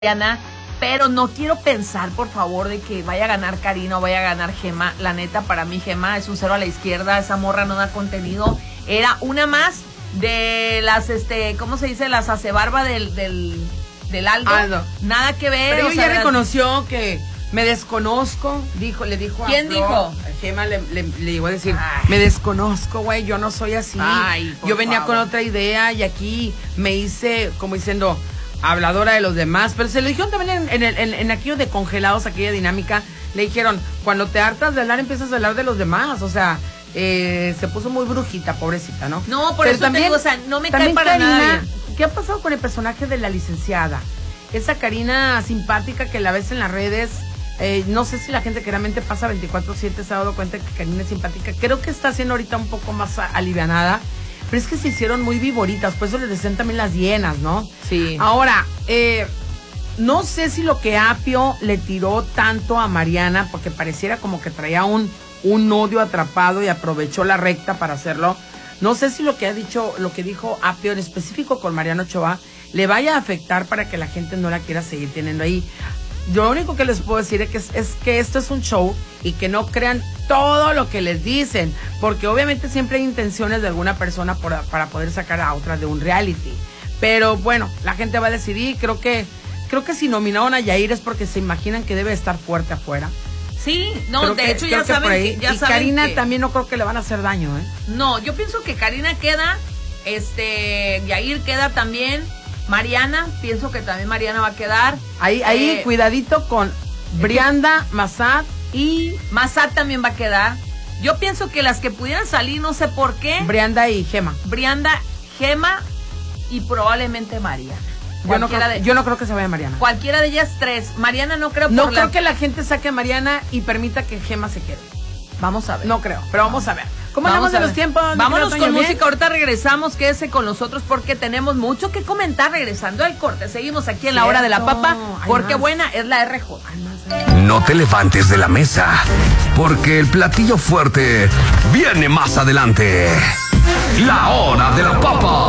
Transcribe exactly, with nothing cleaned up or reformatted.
Mariana, pero no quiero pensar, por favor, de que vaya a ganar Karina o vaya a ganar Gema. La neta, para mí Gema es un cero a la izquierda, esa morra no da contenido. Era una más de las, este, ¿cómo se dice? Las hacebarba del, del, del Aldo. Aldo. Nada que ver. Pero o ella sea, ya reconoció que me desconozco, dijo, le dijo a ¿Quién Flor, dijo? Gema le, le, le llegó a decir, Ay. me desconozco, güey, yo no soy así. Ay, por yo venía favor. con otra idea y aquí me hice, como diciendo, habladora de los demás. Pero se lo dijeron también en, en, en, en aquello de congelados, aquella dinámica. Le dijeron, cuando te hartas de hablar, empiezas a hablar de los demás. O sea, eh, se puso muy brujita, pobrecita, ¿no? No, por Pero eso te digo, o sea, no me cae también para Karina, nada bien. ¿qué ha pasado con el personaje de la licenciada? Esa Karina simpática que la ves en las redes. Eh, no sé si la gente que realmente pasa veinticuatro siete se ha dado cuenta que Karina es simpática. Creo que está haciendo ahorita un poco más a- alivianada. Pero es que se hicieron muy vivoritas. Por eso les decían también las hienas, ¿no? Sí. Ahora, eh, no sé si lo que Apio le tiró tanto a Mariana, porque pareciera como que traía un, un odio atrapado y aprovechó la recta para hacerlo. No sé si lo que ha dicho, lo que dijo Apio en específico con Mariana Ochoa, le vaya a afectar para que la gente no la quiera seguir teniendo ahí. Yo lo único que les puedo decir es que, es, es que esto es un show y que no crean todo lo que les dicen, porque obviamente siempre hay intenciones de alguna persona por, para poder sacar a otra de un reality. Pero bueno, la gente va a decidir. Creo que creo que si nominaron a Yair es porque se imaginan que debe estar fuerte afuera. Sí, no, Creo de que- hecho creo ya que saben por ahí. que, ya y saben Karina que- también no creo que le van a hacer daño, ¿eh? No, yo pienso que Karina queda, este, Yair queda también, Mariana, pienso que también Mariana va a quedar. Ahí, ahí Eh, cuidadito con Brianda, Massad y Massad también va a quedar. Yo pienso que las que pudieran salir, no sé por qué, Brianda y Gema. Brianda, Gema y probablemente Mariana. Yo no, Cualquiera creo, de, yo no creo que se vaya Mariana. cualquiera de ellas tres. Mariana no creo. No por creo la- que la gente saque a Mariana y permita que Gema se quede. Vamos a ver. No creo, pero vamos a ver. ¿Cómo Vamos andamos de a los ver. tiempos? mi Vámonos querido con Toño? ¿Bien? música. Ahorita regresamos. Quédese con nosotros porque tenemos mucho que comentar regresando al corte. Seguimos aquí en la hora de la Cierto. papa Hay porque más. buena es la R J. Ay, más, eh. No te levantes de la mesa, porque el platillo fuerte viene más adelante. La hora de la papa.